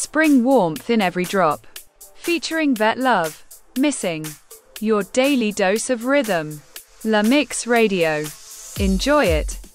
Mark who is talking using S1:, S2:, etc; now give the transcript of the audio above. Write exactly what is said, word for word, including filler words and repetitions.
S1: Spring warmth in every drop. Featuring Vet Love. Missing. Your daily dose of rhythm. La Mix Radio. Enjoy it.